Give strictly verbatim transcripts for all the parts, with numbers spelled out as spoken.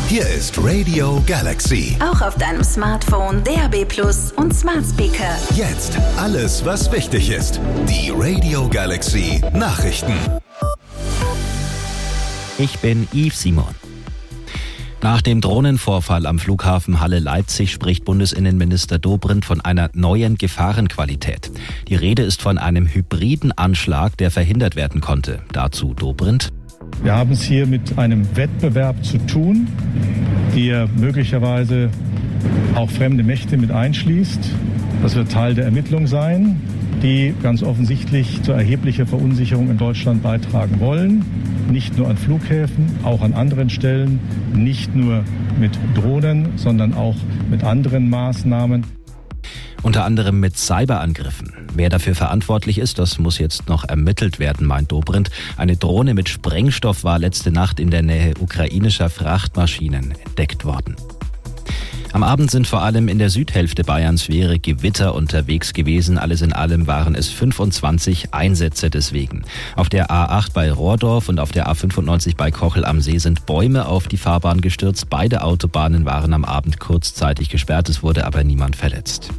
Hier ist Radio Galaxy. Auch auf deinem Smartphone, D A B Plus und Smart Speaker. Jetzt alles, was wichtig ist. Die Radio Galaxy Nachrichten. Ich bin Yves Simon. Nach dem Drohnenvorfall am Flughafen Halle-Leipzig spricht Bundesinnenminister Dobrindt von einer neuen Gefahrenqualität. Die Rede ist von einem hybriden Anschlag, der verhindert werden konnte. Dazu Dobrindt. Wir haben es hier mit einem Wettbewerb zu tun, der möglicherweise auch fremde Mächte mit einschließt. Das wird Teil der Ermittlung sein, die ganz offensichtlich zu erheblicher Verunsicherung in Deutschland beitragen wollen. Nicht nur an Flughäfen, auch an anderen Stellen, nicht nur mit Drohnen, sondern auch mit anderen Maßnahmen. Unter anderem mit Cyberangriffen. Wer dafür verantwortlich ist, das muss jetzt noch ermittelt werden, meint Dobrindt. Eine Drohne mit Sprengstoff war letzte Nacht in der Nähe ukrainischer Frachtmaschinen entdeckt worden. Am Abend sind vor allem in der Südhälfte Bayerns schwere Gewitter unterwegs gewesen. Alles in allem waren es fünfundzwanzig Einsätze deswegen. Auf der A acht bei Rohrdorf und auf der A fünfundneunzig bei Kochel am See sind Bäume auf die Fahrbahn gestürzt. Beide Autobahnen waren am Abend kurzzeitig gesperrt. Es wurde aber niemand verletzt.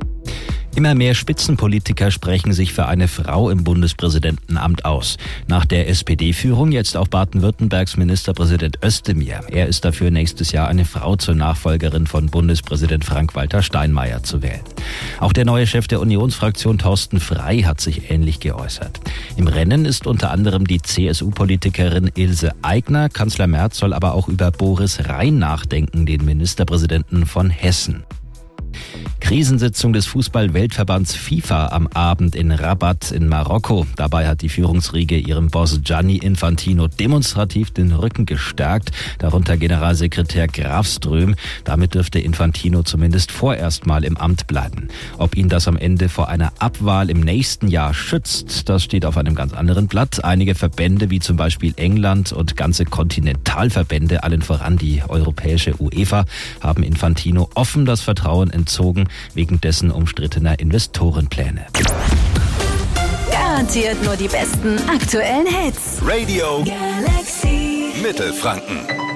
Immer mehr Spitzenpolitiker sprechen sich für eine Frau im Bundespräsidentenamt aus. Nach der S P D-Führung jetzt auch Baden-Württembergs Ministerpräsident Özdemir. Er ist dafür, nächstes Jahr eine Frau zur Nachfolgerin von Bundespräsident Frank-Walter Steinmeier zu wählen. Auch der neue Chef der Unionsfraktion Thorsten Frey hat sich ähnlich geäußert. Im Rennen ist unter anderem die C S U-Politikerin Ilse Aigner. Kanzler Merz soll aber auch über Boris Rhein nachdenken, den Ministerpräsidenten von Hessen. Krisensitzung des Fußball-Weltverbands FIFA am Abend in Rabat in Marokko. Dabei hat die Führungsriege ihrem Boss Gianni Infantino demonstrativ den Rücken gestärkt, darunter Generalsekretär Grafström. Damit dürfte Infantino zumindest vorerst mal im Amt bleiben. Ob ihn das am Ende vor einer Abwahl im nächsten Jahr schützt, das steht auf einem ganz anderen Blatt. Einige Verbände, wie zum Beispiel England und ganze Kontinentalverbände, allen voran die europäische UEFA, haben Infantino offen das Vertrauen entzogen, wegen dessen umstrittener Investorenpläne. Garantiert nur die besten aktuellen Hits. Radio Galaxy Mittelfranken.